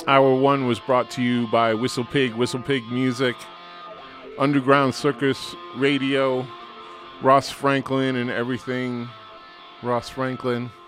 Hour 1 was brought to you by Whistle Pig Music, Underground Circus Radio, Ross Franklin and everything Ross Franklin.